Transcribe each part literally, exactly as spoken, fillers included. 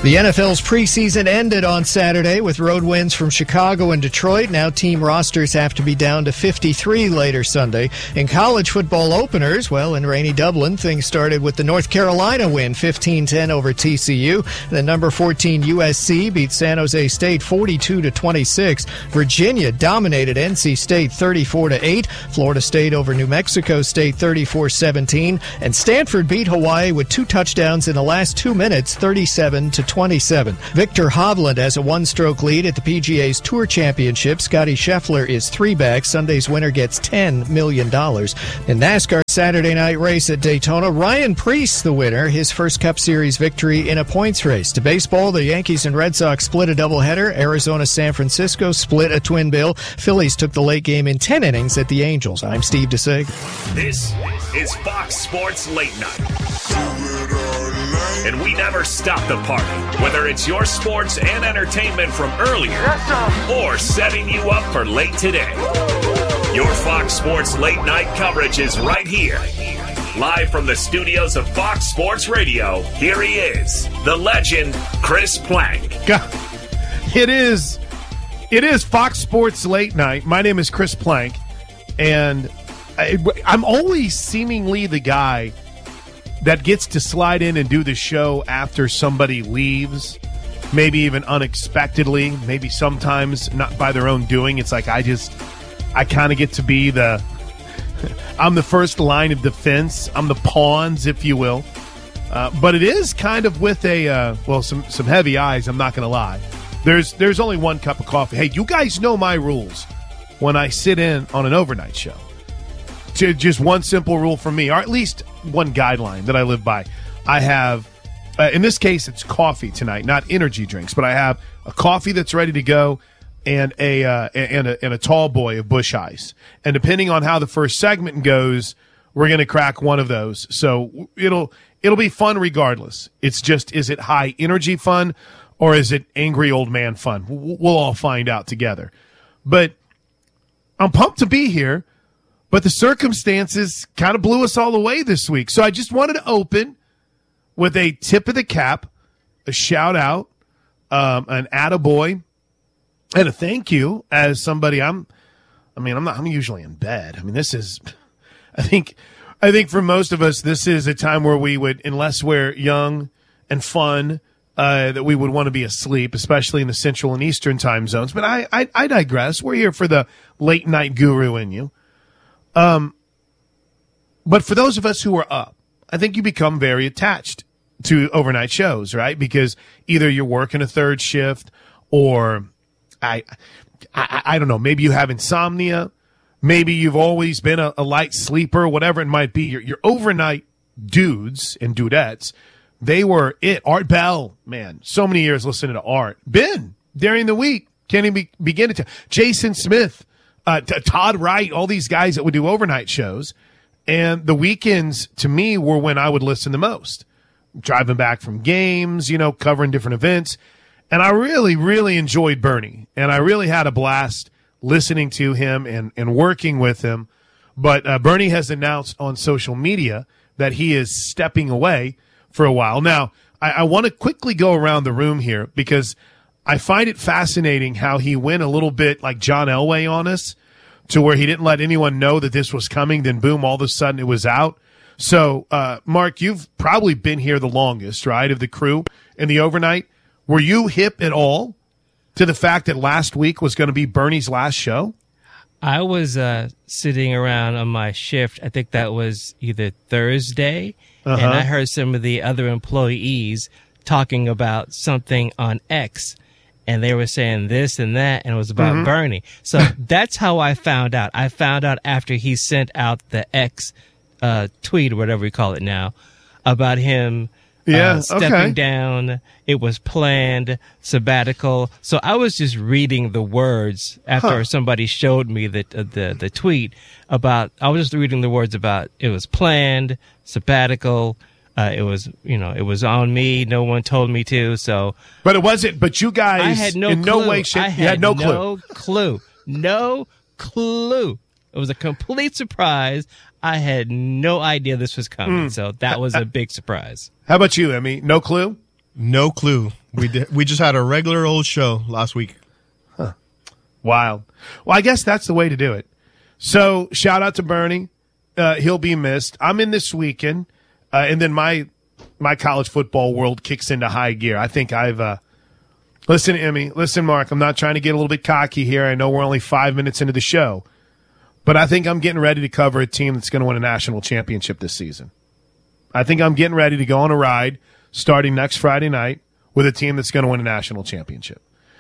The N F L's preseason ended on Saturday with road wins from Chicago and Detroit. Now team rosters have to be down to fifty-three later Sunday. In college football openers, well, in rainy Dublin, things started with the North Carolina win, fifteen ten over T C U. The number fourteen U S C beat San Jose State forty-two to twenty-six. Virginia dominated N C State thirty-four to eight. Florida State over New Mexico State thirty-four seventeen. And Stanford beat Hawaii with two touchdowns in the last two minutes, thirty-seven to twenty-seven. Victor Hovland has a one-stroke lead at the P G A's Tour Championship. Scotty Scheffler is three back. Sunday's winner gets ten million dollars. In NASCAR Saturday night race at Daytona, Ryan Preece the winner, his first Cup Series victory in a points race. To baseball, the Yankees and Red Sox split a doubleheader. Arizona-San Francisco split a twin bill. Phillies took the late game in ten innings at the Angels. I'm Steve DeSager. This is Fox Sports Late Night. And we never stop the party, whether it's your sports and entertainment from earlier or setting you up for late today. Your Fox Sports Late Night coverage is right here. Live from the studios of Fox Sports Radio, here he is, the legend, Chris Plank. It is, it is Fox Sports Late Night. My name is Chris Plank, and I, I'm always seemingly the guy that gets to slide in and do the show after somebody leaves, maybe even unexpectedly, maybe sometimes not by their own doing. It's like I just, I kind of get to be the, I'm the first line of defense. I'm the pawns, if you will. Uh, but it is kind of with a, uh, well, some, some heavy eyes, I'm not going to lie. There's, there's only one cup of coffee. Hey, you guys know my rules when I sit in on an overnight show. Just one simple rule from me, or at least one guideline that I live by. I have, uh, in this case, it's coffee tonight, not energy drinks, but I have a coffee that's ready to go and a uh, and a and a tall boy of Busch Ice. And depending on how the first segment goes, we're going to crack one of those. So it'll it'll be fun regardless. It's just, is it high energy fun or is it angry old man fun? We'll all find out together. But I'm pumped to be here. But the circumstances kind of blew us all away this week. So I just wanted to open with a tip of the cap, a shout out, um, an attaboy, and a thank you as somebody I'm, I mean, I'm not, I'm usually in bed. I mean, this is, I think, I think for most of us, this is a time where we would, unless we're young and fun, uh, that we would want to be asleep, especially in the Central and Eastern time zones. But I, I, I digress. We're here for the late night guru in you. Um, but for those of us who are up, I think you become very attached to overnight shows, right? Because either you're working a third shift or I, I, I don't know, maybe you have insomnia. Maybe you've always been a, a light sleeper, whatever it might be. Your, your overnight dudes and dudettes, they were it. Art Bell, man, so many years listening to Art. Ben, during the week, can't even be, begin to tell. Jason Smith. Uh, t- Todd Wright, all these guys that would do overnight shows. And the weekends, to me, were when I would listen the most. Driving back from games, you know, covering different events. And I really, really enjoyed Bernie. And I really had a blast listening to him and, and working with him. But uh, Bernie has announced on social media that he is stepping away for a while. Now, I, I want to quickly go around the room here because I find it fascinating how he went a little bit like John Elway on us to where he didn't let anyone know that this was coming. Then, boom, all of a sudden it was out. So, uh, Mark, you've probably been here the longest, right, of the crew in the overnight. Were you hip at all to the fact that last week was going to be Bernie's last show? I was uh, sitting around on my shift. I think that was either Thursday, uh-huh. and I heard some of the other employees talking about something on X. And they were saying this and that, and it was about mm-hmm. Bernie. So that's how I found out. I found out after he sent out the X uh, tweet, or whatever we call it now, about him yeah, uh, stepping okay. down. It was planned, sabbatical. So I was just reading the words after huh. somebody showed me the, uh, the the tweet about, I was just reading the words about it was planned, sabbatical. Uh, it was, you know, it was on me. No one told me to. So, but it wasn't. But you guys, I had no in clue. no way, shape, I you had had no clue. No clue. No clue. It was a complete surprise. I had no idea this was coming. Mm. So that was a big surprise. How about you, Emmy? No clue? No clue We did. We just had a regular old show last week. Huh. Wild. Well, I guess that's the way to do it. So shout out to Bernie. Uh, he'll be missed. I'm in this weekend, uh, and then my my college football world kicks into high gear. I think I've uh, – listen, Emmy. Listen, Mark. I'm not trying to get a little bit cocky here. I know we're only five minutes into the show. But I think I'm getting ready to cover a team that's going to win a national championship this season. I think I'm getting ready to go on a ride starting next Friday night with a team that's going to win a national championship.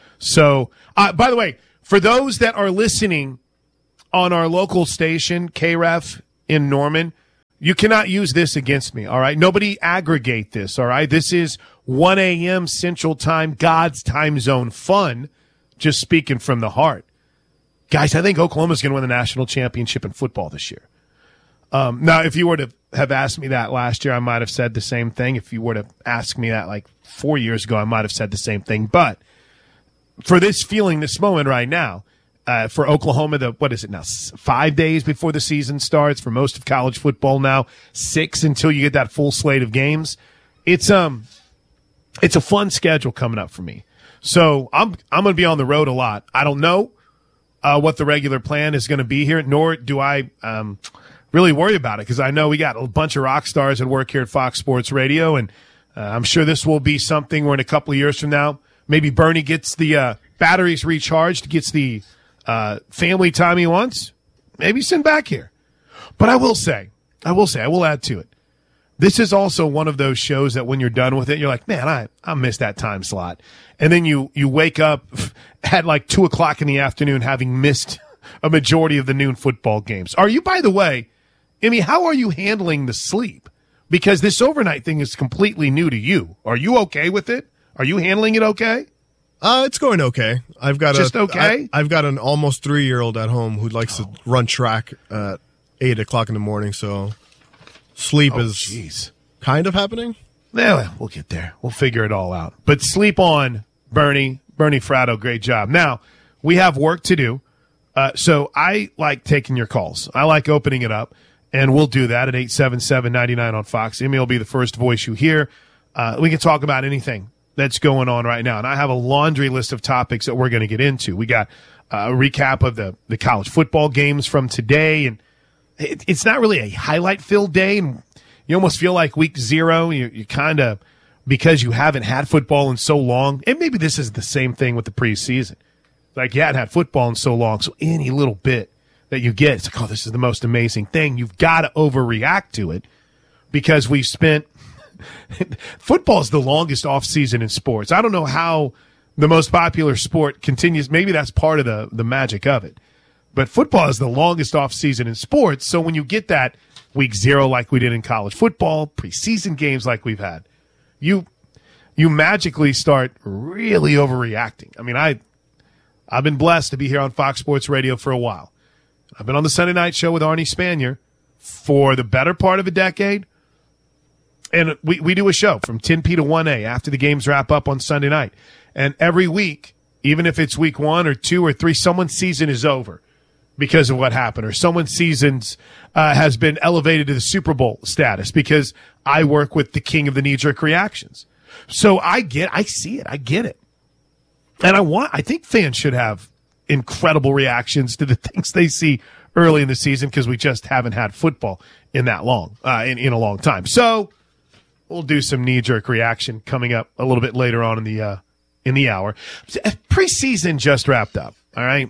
So, uh, by the way, for those that are listening on our local station, K R E F in Norman, you cannot use this against me, all right? Nobody aggregate this, all right? This is one a.m. Central Time, God's time zone fun, just speaking from the heart. Guys, I think Oklahoma's going to win the national championship in football this year. Um, now, if you were to have asked me that last year, I might have said the same thing. If you were to ask me that like four years ago, I might have said the same thing. But for this feeling, this moment right now, uh, for Oklahoma, the what is it now, five days before the season starts, for most of college football now, six until you get that full slate of games, it's um, it's a fun schedule coming up for me. So I'm I'm going to be on the road a lot. I don't know uh, what the regular plan is going to be here, nor do I um, – really worry about it, because I know we got a bunch of rock stars that work here at Fox Sports Radio, and uh, I'm sure this will be something where in a couple of years from now, maybe Bernie gets the uh, batteries recharged, gets the uh, family time he wants, maybe send back here. But I will say, I will say, I will add to it. This is also one of those shows that when you're done with it, you're like, man, I, I missed that time slot. And then you, you wake up at like two o'clock in the afternoon having missed a majority of the noon football games. Are you, by the way, Emmy, how are you handling the sleep? Because this overnight thing is completely new to you. Are you okay with it? Are you handling it okay? Uh, it's going okay. I've got just a, okay. I, I've got an almost three-year-old at home who likes oh. to run track at eight o'clock in the morning. So sleep oh, is geez. kind of happening. Yeah, we'll get there. We'll figure it all out. But sleep on, Bernie. Bernie Fratto, great job. Now we have work to do. Uh, so I like taking your calls. I like opening it up. And we'll do that at eight seven seven, nine nine on Fox. Emmy will be the first voice you hear. Uh, we can talk about anything that's going on right now. And I have a laundry list of topics that we're going to get into. We got uh, a recap of the, the college football games from today. And it, it's not really a highlight-filled day. And you almost feel like week zero, you, you kind of, because you haven't had football in so long. And maybe this is the same thing with the preseason. Like you hadn't had football in so long, so any little bit that you get, it's like, oh, this is the most amazing thing. You've got to overreact to it because we've spent – football is the longest offseason in sports. I don't know how the most popular sport continues. Maybe that's part of the, the magic of it. But football is the longest offseason in sports, so when you get that week zero like we did in college football, preseason games like we've had, you you magically start really overreacting. I mean, I, I've been blessed to be here on Fox Sports Radio for a while. I've been on the Sunday night show with Arnie Spanier for the better part of a decade. And we, we do a show from ten p to one a after the games wrap up on Sunday night. And every week, even if it's week one or two or three, someone's season is over because of what happened, or someone's season uh, has been elevated to the Super Bowl status because I work with the king of the knee-jerk reactions. So I get, I see it, I get it. And I want, I think fans should have incredible reactions to the things they see early in the season because we just haven't had football in that long, uh, in, in a long time. So we'll do some knee-jerk reaction coming up a little bit later on in the uh, in the hour. Preseason just wrapped up, all right?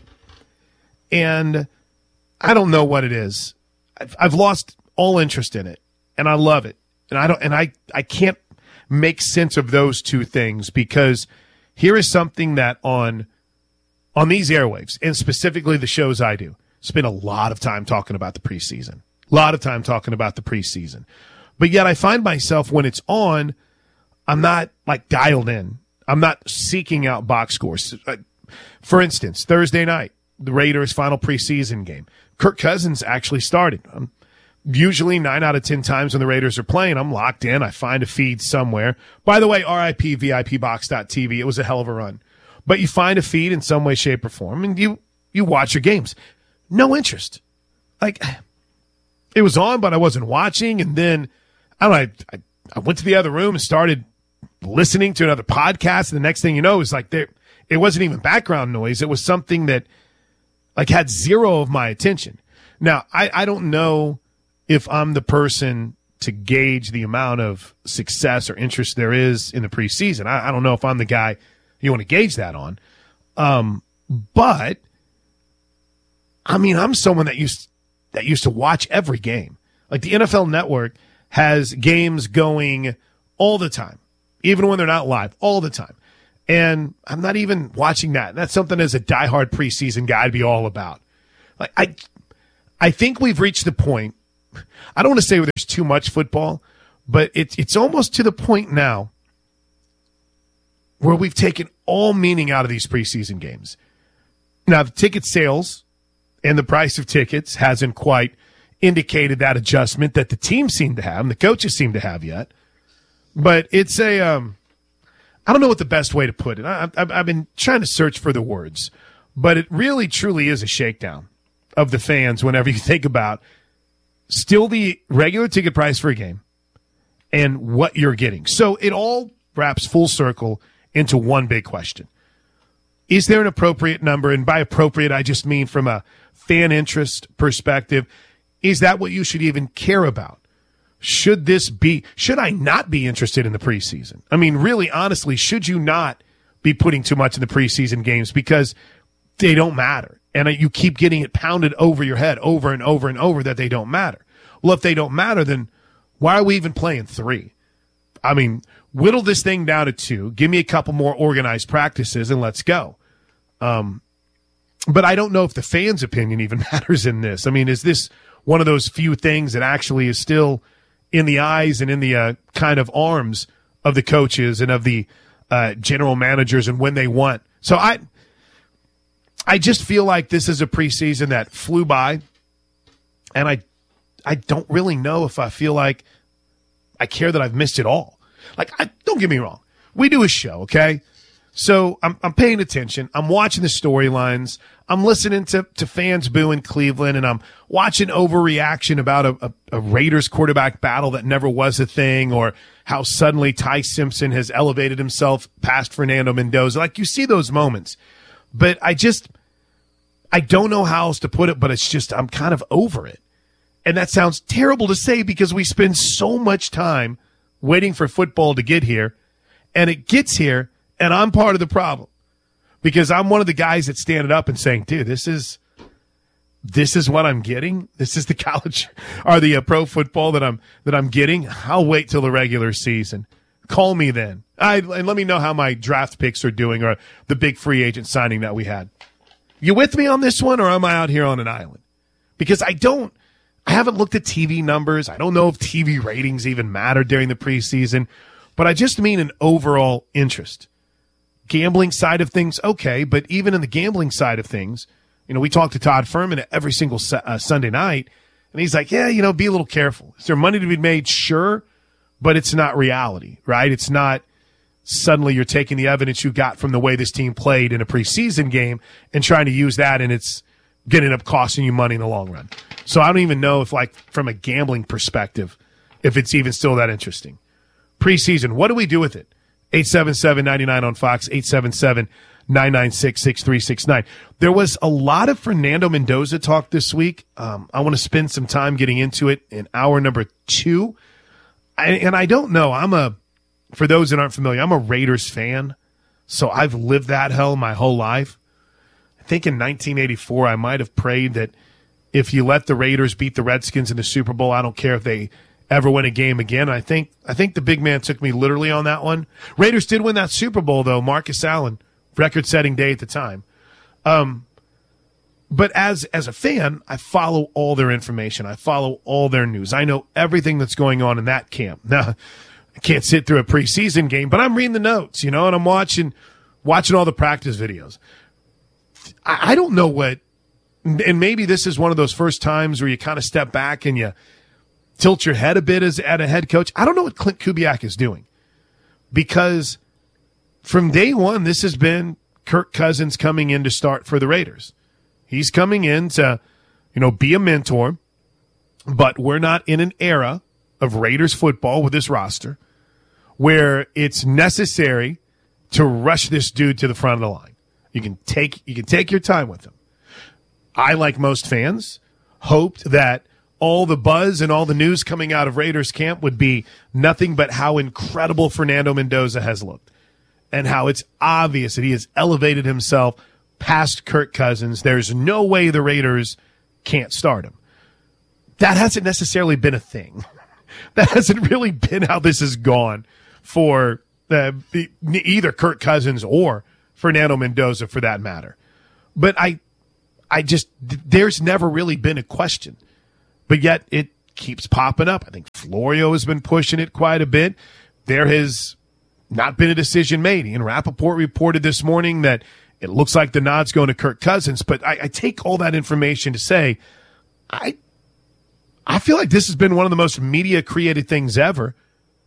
And I don't know what it is. I've, I've lost all interest in it, and I love it. And I don't, and I, I can't make sense of those two things because here is something that on on these airwaves, and specifically the shows I do, spend a lot of time talking about the preseason. A lot of time talking about the preseason. But yet I find myself when it's on, I'm not like dialed in. I'm not seeking out box scores. For instance, Thursday night, the Raiders' final preseason game. Kirk Cousins actually started. I'm usually nine out of ten times when the Raiders are playing, I'm locked in. I find a feed somewhere. By the way, R I P V I P box dot T V. It was a hell of a run. But you find a feed in some way, shape, or form, and you, you watch your games. No interest. Like, it was on, but I wasn't watching. And then, I don't know, I, I, I went to the other room and started listening to another podcast. And the next thing you know is like there, it wasn't even background noise. It was something that like had zero of my attention. Now, I, I don't know if I'm the person to gauge the amount of success or interest there is in the preseason. I, I don't know if I'm the guy you want to gauge that on. Um, but I mean, I'm someone that used that used to watch every game. Like the N F L Network has games going all the time, even when they're not live, all the time. And I'm not even watching that. That's something as a diehard preseason guy I'd be all about. Like I, I think we've reached the point. I don't want to say where there's too much football, but it's it's almost to the point now where we've taken all meaning out of these preseason games. Now the ticket sales and the price of tickets hasn't quite indicated that adjustment that the team seem to have and the coaches seem to have yet. But it's a, um, I don't know what the best way to put it. I, I've, I've been trying to search for the words, but it really truly is a shakedown of the fans whenever you think about still the regular ticket price for a game and what you're getting. So it all wraps full circle into one big question. Is there an appropriate number? And by appropriate, I just mean from a fan interest perspective. Is that what you should even care about? Should this be, should I not be interested in the preseason? I mean, really, honestly, should you not be putting too much in the preseason games because they don't matter? And you keep getting it pounded over your head over and over and over that they don't matter. Well, if they don't matter, then why are we even playing three? I mean, whittle this thing down to two. Give me a couple more organized practices and let's go. Um, but I don't know if the fans' opinion even matters in this. I mean, is this one of those few things that actually is still in the eyes and in the uh, kind of arms of the coaches and of the uh, general managers and when they want? So I I just feel like this is a preseason that flew by, and I I don't really know if I feel like I care that I've missed it all. Like, I, don't get me wrong. We do a show, okay? So I'm I'm paying attention. I'm watching the storylines. I'm listening to, to fans boo in Cleveland, and I'm watching overreaction about a, a, a Raiders quarterback battle that never was a thing, or how suddenly Ty Simpson has elevated himself past Fernando Mendoza. Like, you see those moments. But I just, I don't know how else to put it, but it's just, I'm kind of over it. And that sounds terrible to say because we spend so much time waiting for football to get here, and it gets here, and I'm part of the problem because I'm one of the guys that's standing up and saying, dude, this is, this is what I'm getting. This is the college or the uh, pro football that I'm, that I'm getting. I'll wait till the regular season. Call me then. I, and let me know how my draft picks are doing or the big free agent signing that we had. You with me on this one, or am I out here on an island? Because I don't, I haven't looked at T V numbers. I don't know if T V ratings even matter during the preseason, but I just mean an overall interest. Gambling side of things, okay, but even in the gambling side of things, you know, we talk to Todd Furman every single uh, Sunday night, and he's like, yeah, you know, be a little careful. Is there money to be made? Sure, but it's not reality, right? It's not suddenly you're taking the evidence you got from the way this team played in a preseason game and trying to use that, and it's going to end up costing you money in the long run. So I don't even know if, like, from a gambling perspective, if it's even still that interesting. Preseason, what do we do with it? eight seven seven, nine nine on Fox, eight seven seven, nine nine six, six three six nine. There was a lot of Fernando Mendoza talk this week. Um, I want to spend some time getting into it in hour number two. I, and I don't know. I'm a, for those that aren't familiar, I'm a Raiders fan. So I've lived that hell my whole life. I think in nineteen eighty-four, I might have prayed that if you let the Raiders beat the Redskins in the Super Bowl, I don't care if they ever win a game again. I think I think the big man took me literally on that one. Raiders did win that Super Bowl, though. Marcus Allen, record-setting day at the time. Um, but as as a fan, I follow all their information. I follow all their news. I know everything that's going on in that camp. Now, I can't sit through a preseason game, but I'm reading the notes, you know, and I'm watching watching all the practice videos. I, I don't know what, and maybe this is one of those first times where you kind of step back and you tilt your head a bit as at a head coach. I don't know what Clint Kubiak is doing, because from day one, this has been Kirk Cousins coming in to start for the Raiders. He's coming in to, you know, be a mentor, but we're not in an era of Raiders football with this roster where it's necessary to rush this dude to the front of the line. You can take you can take your time with him. I, like most fans, hoped that all the buzz and all the news coming out of Raiders camp would be nothing but how incredible Fernando Mendoza has looked and how it's obvious that he has elevated himself past Kirk Cousins. There's no way the Raiders can't start him. That hasn't necessarily been a thing. That hasn't really been how this has gone for uh, either Kirk Cousins or Fernando Mendoza, for that matter. But I, I just, there's never really been a question. But yet it keeps popping up. I think Florio has been pushing it quite a bit. There has not been a decision made. Ian Rappaport reported this morning that it looks like the nod's going to Kirk Cousins. But I, I take all that information to say, I, I feel like this has been one of the most media-created things ever.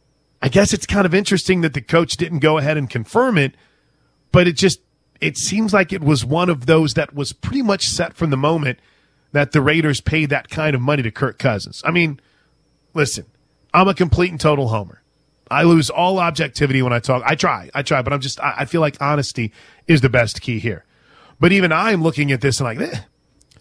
I guess it's kind of interesting that the coach didn't go ahead and confirm it, but it just, it seems like it was one of those that was pretty much set from the moment that the Raiders paid that kind of money to Kirk Cousins. I mean, listen, I'm a complete and total homer. I lose all objectivity when I talk. I try, I try, but I'm just, I feel like honesty is the best key here. But even I'm looking at this and like, eh,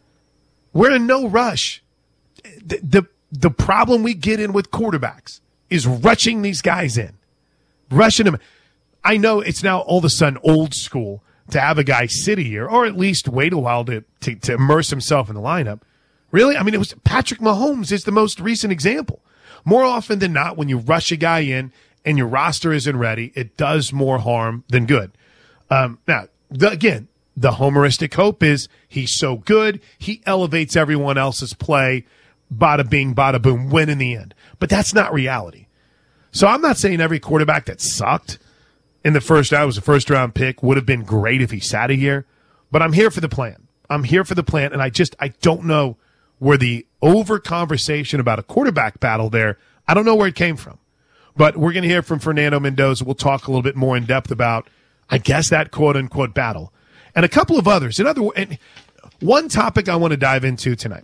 we're in no rush. The, the, the problem we get in with quarterbacks is rushing these guys in, rushing them. I know it's now all of a sudden old school to have a guy sit here, or at least wait a while to, to, to immerse himself in the lineup. Really? I mean, it was Patrick Mahomes is the most recent example. More often than not, when you rush a guy in and your roster isn't ready, it does more harm than good. Um, now, the, again, the homeristic hope is he's so good, he elevates everyone else's play, bada bing, bada boom, win in the end. But that's not reality. So I'm not saying every quarterback that sucked in the first round was a first-round pick would have been great if he sat a year, but I'm here for the plan. I'm here for the plan, and I just I don't know where the over-conversation about a quarterback battle there, I don't know where it came from. But we're going to hear from Fernando Mendoza. We'll talk a little bit more in depth about, I guess, that quote-unquote battle. And a couple of others. In other, and one topic I want to dive into tonight,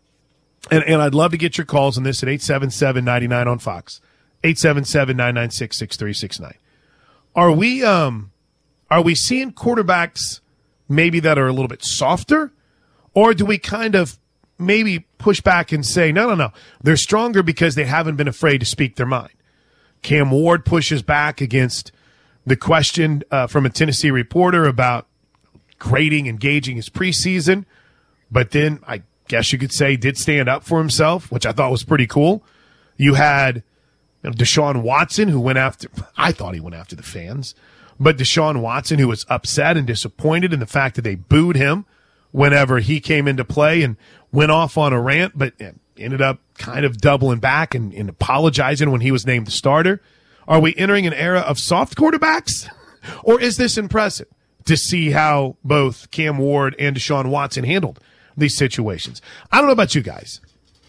and, and I'd love to get your calls on this at eight seven seven, nine nine on Fox, eight seven seven, nine nine six, six three six nine. Are we um, are we seeing quarterbacks maybe that are a little bit softer, or do we kind of maybe push back and say, no, no, no, they're stronger because they haven't been afraid to speak their mind? Cam Ward pushes back against the question uh, from a Tennessee reporter about grading and gauging his preseason, but then I guess you could say did stand up for himself, which I thought was pretty cool. You had Deshaun Watson, who went after, I thought he went after the fans, but Deshaun Watson, who was upset and disappointed in the fact that they booed him whenever he came into play and went off on a rant, but ended up kind of doubling back and, and apologizing when he was named the starter. Are we entering an era of soft quarterbacks? Or is this impressive to see how both Cam Ward and Deshaun Watson handled these situations? I don't know about you guys.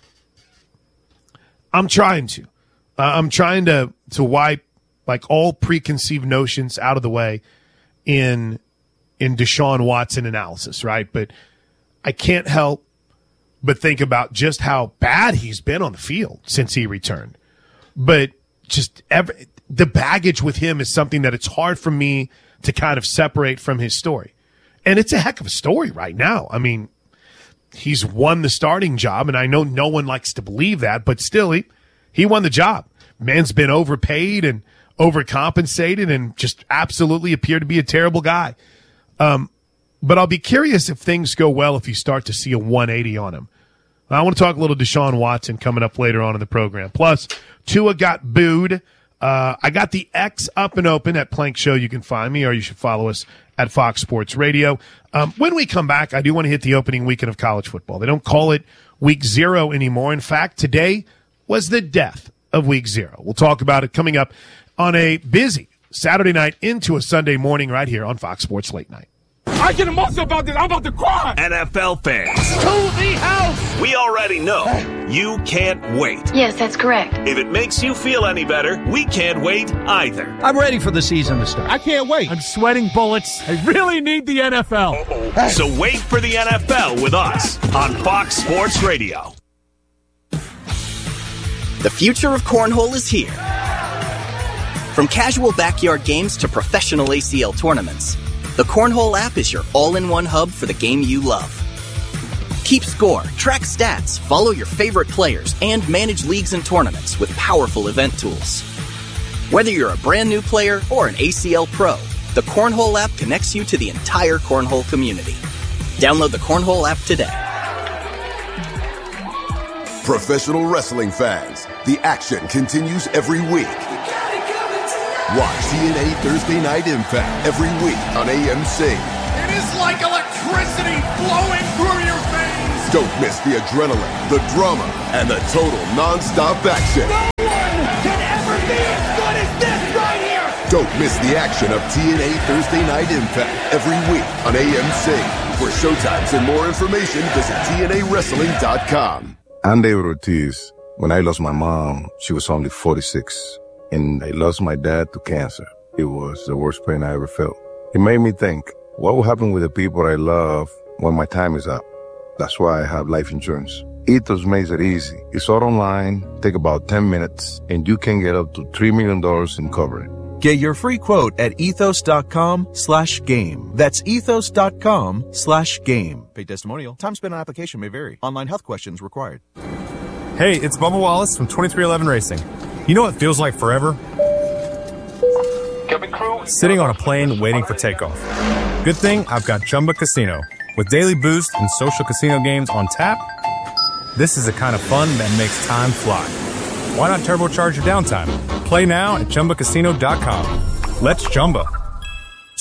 I'm trying to. Uh, I'm trying to, to wipe like all preconceived notions out of the way in in Deshaun Watson analysis, right? But I can't help but think about just how bad he's been on the field since he returned. But just every, the baggage with him is something that it's hard for me to kind of separate from his story. And it's a heck of a story right now. I mean, he's won the starting job, and I know no one likes to believe that, but still, he, he won the job. Man's been overpaid and overcompensated and just absolutely appeared to be a terrible guy. Um, but I'll be curious if things go well if you start to see a one eighty on him. I want to talk a little Deshaun Watson coming up later on in the program. Plus, Tua got booed. Uh, I got the X up and open at Plank Show. You can find me, or you should follow us at Fox Sports Radio. Um, when we come back, I do want to hit the opening weekend of college football. They don't call it week zero anymore. In fact, today was the death of week zero. We'll talk about it coming up on a busy Saturday night into a Sunday morning right here on Fox Sports Late Night. I get emotional about this. I'm about to cry. N F L fans, to the house. We already know you can't wait. Yes, that's correct. If it makes you feel any better, we can't wait either. I'm ready for the season to start. I can't wait. I'm sweating bullets. I really need the N F L. Uh-oh. So wait for the N F L with us on Fox Sports Radio. The future of cornhole is here. From casual backyard games to professional A C L tournaments, the Cornhole app is your all-in-one hub for the game you love. Keep score, track stats, follow your favorite players, and manage leagues and tournaments with powerful event tools. Whether you're a brand new player or an A C L pro, the Cornhole app connects you to the entire Cornhole community. Download the Cornhole app today. Professional wrestling fans, the action continues every week. Watch T N A Thursday Night Impact every week on A M C. It is like electricity flowing through your veins. Don't miss the adrenaline, the drama, and the total non-stop action. No one can ever be as good as this right here. Don't miss the action of T N A Thursday Night Impact every week on A M C. For showtimes and more information, visit T N A wrestling dot com. I'm David Ortiz. When I lost my mom, she was only forty-six. And I lost my dad to cancer. It was the worst pain I ever felt. It made me think, what will happen with the people I love when my time is up? That's why I have life insurance. Ethos makes it easy. It's all online, take about ten minutes, and you can get up to three million dollars in coverage. Get your free quote at ethos.com slash game. That's ethos.com slash game. Paid testimonial. Time spent on application may vary. Online health questions required. Hey, it's Bubba Wallace from twenty-three eleven Racing. You know what feels like forever? Sitting on a plane waiting for takeoff. Good thing I've got Chumba Casino. With daily boost and social casino games on tap, this is the kind of fun that makes time fly. Why not turbocharge your downtime? Play now at Chumba Casino dot com. Let's Chumba.